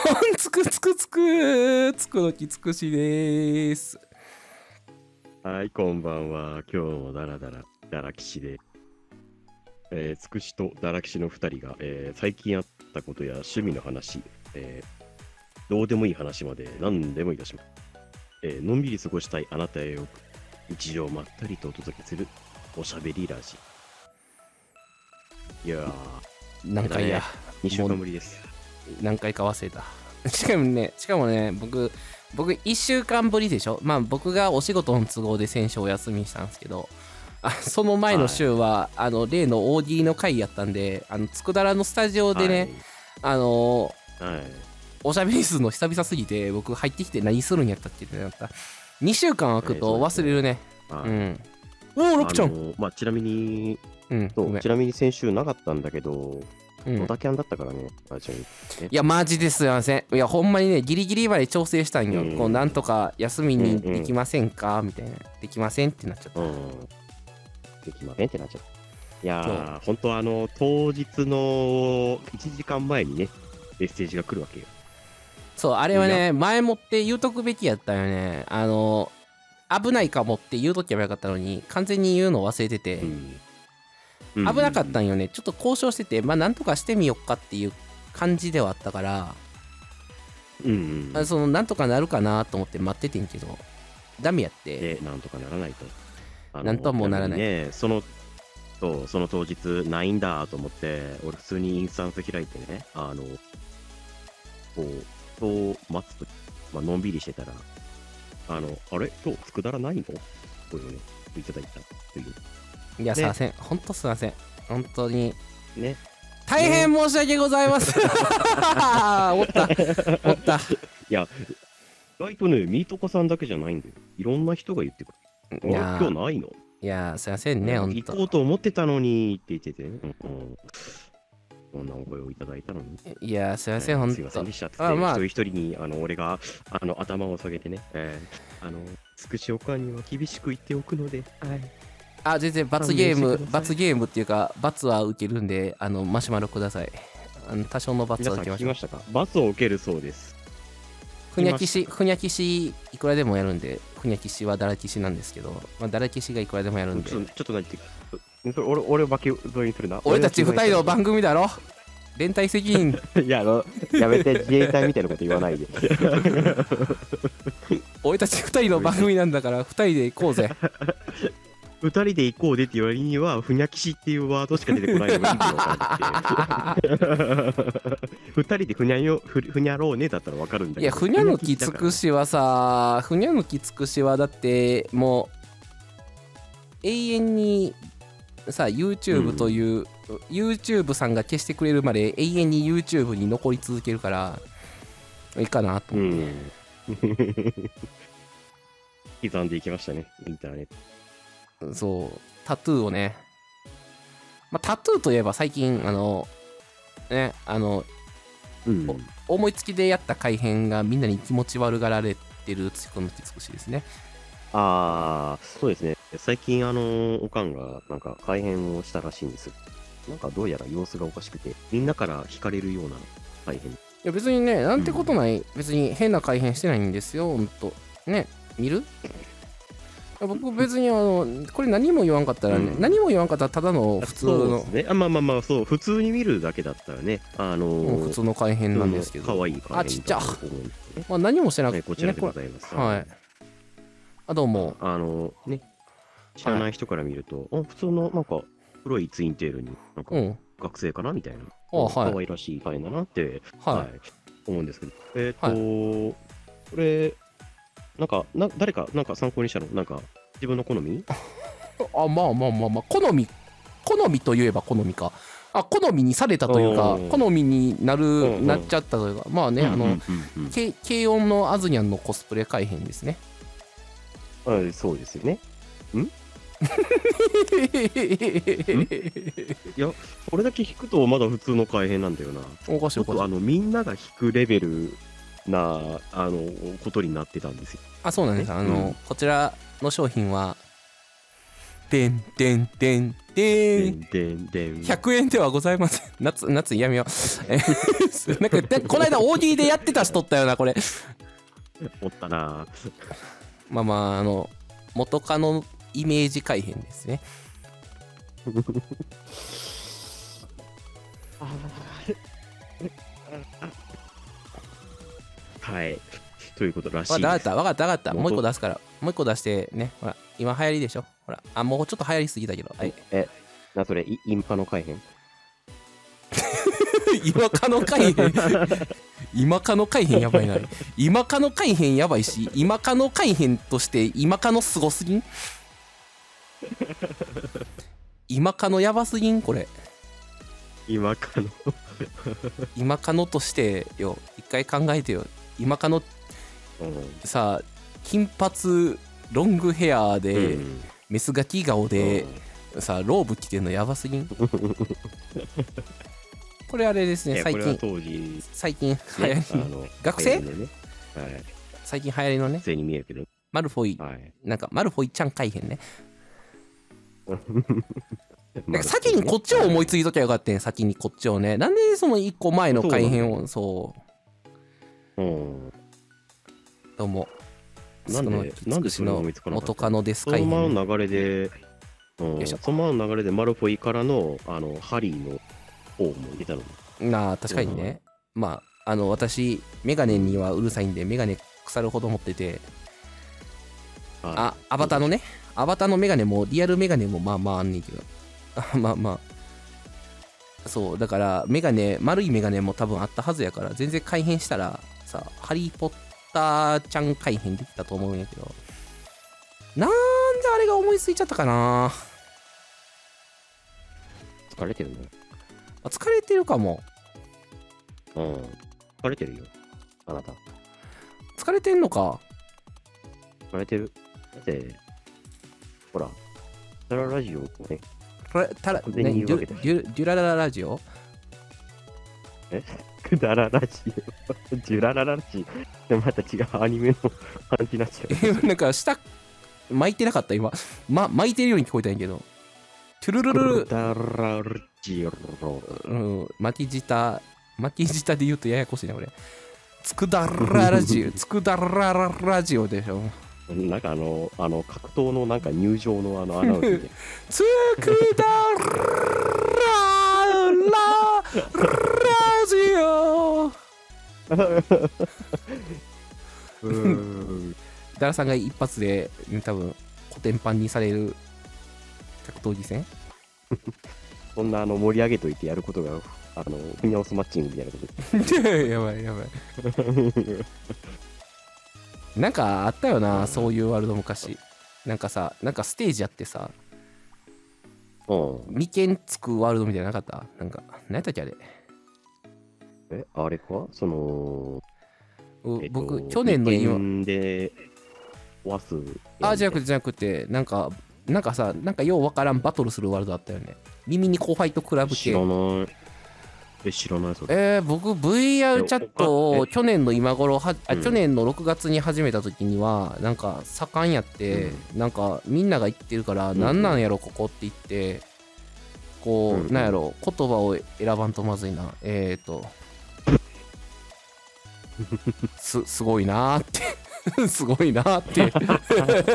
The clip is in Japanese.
つくつくつくつくのきつくしです。 はい、こんばんは。今日もダラキシで、つくしとダラキシの2人が、最近あったことや趣味の話、どうでもいい話まで何でもいたします。のんびり過ごしたいあなたへよく、日常をまったりとお届けするおしゃべりラジ。いやー、 何回や。 2週間ぶりです。 何回か忘れた。しかもね、僕1週間ぶりでしょ。まあ僕がお仕事の都合で先週お休みしたんですけど、その前の週は、例の OD の回やったんで、佃のスタジオでね、おしゃべりするの久々すぎて、僕入ってきて何するんやったっけってなった。2週間空くと忘れるね。うん。おー、ロクちゃん。 まあ、ちなみに先週なかったんだけど、ドタキャンだったからね、 いや、マジですいません。いや、ほんまにね、ギリギリまで調整したんよ。こう、なんとか休みにできませんかみたいな。できませんってなっちゃった。 できませんってなっちゃった。いやー、ほんと当日の1時間前にね、メッセージが来るわけよ。 そう、あれはね、前もって言うとくべきやったよね。危ないかもって言うときはよかったのに、完全に言うの忘れてて。危なかったんよね。ちょっと交渉してて、まあなんとかしてみよっかっていう感じではあったから、なんとかなるかなと思って待っててんけど、ダメやって。 なんとかならないと。 なんともならない。 ね、その当日ないんだと思って、俺普通にインスタンス開いてね、こう、待つとき、まあのんびりしてたら、あれ今日佃らないのこういうね、いただいたという。 いや、すいません。ほんとすいません。本当に。 ね。 大変申し訳ございません。おった。いや、意外とね、ミートコさんだけじゃないんだよ。いろんな人が言ってくる。今日ないの？ いや、すいませんね、ほんと。 行こうと思ってたのにって言ってて、こんなお声をいただいたのに。 いや、すいません、ほんと。 すいませんでしたって。一人一人に、俺が、頭を下げてね、つくしおかんには厳しく言っておくので、はい。 全然罰ゲームっていうか、罰は受けるんで、マシュマロください。多少の罰は受けましたか。 罰を受けるそうです。 ふにゃきし、いくらでもやるんで、ふにゃきしはだらきしなんですけど、まあ、だらきしがいくらでもやるんで。 ちょっと何言って、俺を負け添えにするな。 俺たち2人の番組だろ。連帯責任。 いや、やめて、自衛隊みたいなこと言わないで。 俺たち2人の番組なんだから、2人で行こうぜ。 2人で行こうでって言われるには、ふにゃきしっていうワードしか出てこないのが意味わかんないって2人でふにゃろうねだったらわかるんだけど。 いや、ふにゃのきつくしはさ、ふにゃのきつくしはだって、もう、永遠にさ、YouTube という、YouTube さんが消してくれるまで永遠に YouTube に残り続けるから、いいかなと思って。 刻んでいきましたね、インターネット。 そう、タトゥーをね。まあ、タトゥーといえば最近、思いつきでやった改変がみんなに気持ち悪がられてるつくのきつくしですね。 そうですね。最近、おかんが、なんか、改変をしたらしいんです。なんか、どうやら様子がおかしくて、みんなから惹かれるような改変。いや、別にね、なんてことない、別に変な改変してないんですよ、ほんと。ね、見る？僕別にこれ何も言わんかったらね、何も言わんかったらただの普通の。 そうですね。まあ、そう、普通に見るだけだったらね、 普通の改変なんですけど。 可愛い改変。 ちっちゃ。まあ何もしてなくて、 こちらでございます。 はい。どうも。 ね、知らない人から見ると、普通のなんか黒いツインテールに、なんか学生かなみたいな、可愛らしい改変だなって、思うんですけど。これ、なんか誰かなんか参考にしたの？なんか自分の好み？ まあ、好みといえば好みか。好みにされたというか、好みになっちゃったというか、まあね、軽音のアズニャンのコスプレ改変ですね。 そうですよね。いや、これだけ弾くとまだ普通の改変なんだよな。 おかしいおかしい。 みんなが弾くレベルなことになってたんですよ。 そうなんです。こちらの商品はてんてんてんてん。 でんでん。 100円ではございません。夏やめよう。なんかこの間大喜利でやってた人おったよなこれ。 おったな。 まあまあ元カノイメージ改変ですね。 はい。ということらしいわです。 かった。もう一個出すから。もう一個出してね。ほら、今流行りでしょ。ほら、もうちょっと流行りすぎたけど。はい。 それ、インパの改変今かの改変。今かの改変やばいな。今かの改変やばいし、今かの改変として今かのすごすぎん。今かのやばすぎんこれ。 今かの今かのとしてよ、一回考えてよ。今かのさ、金髪ロングヘアで、メスガキ顔で、さ、ローブ着てんのやばすぎん。これあれですね、最近当時、 流行りの学生、最近流行りのね、 学生に見えるけど、 マルフォイ、なんかマルフォイちゃん改変ね。なんか先にこっちを思いついときゃよかったね、先にこっちをね。なんでその一個前の改変を、そう。どうも。 なんでその元カノです改変。そのままの流れで、そのままの流れでマルフォイからのハリーの方も入れたの。 確かにね。まあ、私、メガネにはうるさいんで、メガネ腐るほど持ってて、アバターのね、アバターのメガネも、リアルメガネもまあまああんねんけど、まあまあ、そう、だから、メガネ、丸いメガネも多分あったはずやから、全然改変したら、さ、ハリー・ポッターちゃん改変できたと思うんやけど、なんであれが思いついちゃったかな。 疲れてるね。 疲れてるかも。 疲れてるよ。あなた。 疲れてんのか。 疲れてる。だって、ほら、タララジオね。 デュラララジオくだらラジオ。デュラララジオ。でまた違うアニメの感じになっちゃう。 なんか下、巻いてなかった今。巻いてるように聞こえたんやけど。トゥルルルル。 ダラジオ。 巻き舌で言うとややこしいな、俺。つくだらラジオ。つくだらラジオでしょ。 なんか格闘のなんか入場のアナウンスで。 つくだらラジオ。ダラさんが一発で多分コテンパンにされる格闘技戦。 そんな盛り上げといてやることがフニャオスマッチングみたいなことで。 やばい。なんかあったよな、そういうワールド昔。なんかさ、なんかステージやってさ、眉間つくワールドみたいなのなかった？なんか、何やったっけあれ。 あれか僕、去年の今で壊す。 じゃなくて、なんかさ、なんかようわからんバトルするワールドあったよね。耳にコファイトクラブ系。 知らないそれ。 僕 VR チャットを去年の今頃去年の6月に始めた時にはなんか盛んやって、なんかみんなが言ってるからなんなんやろここって言って、こうなんやろ言葉を選ばんとまずいな。すごいなーってすごいなーって